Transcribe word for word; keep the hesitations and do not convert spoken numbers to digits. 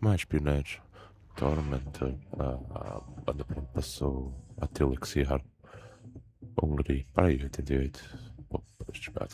Mais pioneiros. Tormentor, a, a banda pronto passou a Telex e Hard Hungary, para aí, oitenta e oito.